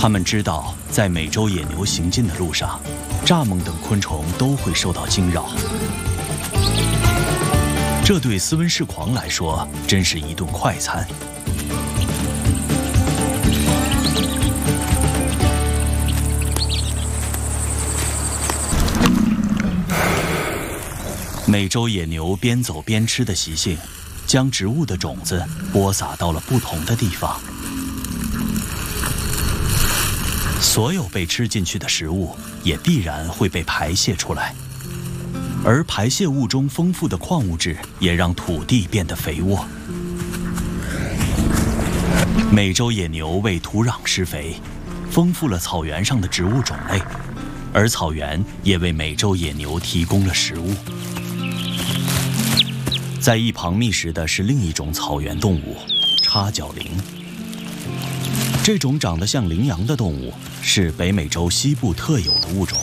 他们知道，在美洲野牛行进的路上，蚱蜢等昆虫都会受到惊扰。这对斯温氏狂来说，真是一顿快餐。美洲野牛边走边吃的习性，将植物的种子播撒到了不同的地方。所有被吃进去的食物也必然会被排泄出来，而排泄物中丰富的矿物质也让土地变得肥沃。美洲野牛为土壤施肥，丰富了草原上的植物种类，而草原也为美洲野牛提供了食物。在一旁觅食的是另一种草原动物——叉角羚。这种长得像羚羊的动物是北美洲西部特有的物种。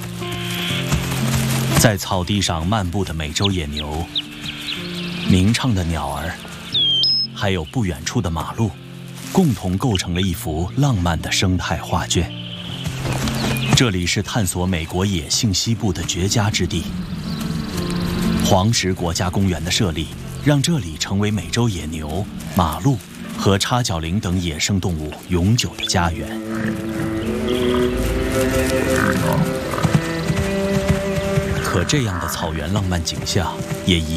在草地上漫步的美洲野牛，鸣唱的鸟儿，还有不远处的马路，共同构成了一幅浪漫的生态画卷。这里是探索美国野性西部的绝佳之地。黄石国家公园的设立，让这里成为美洲野牛、马鹿和叉角羚等野生动物永久的家园。可这样的草原浪漫景象，也一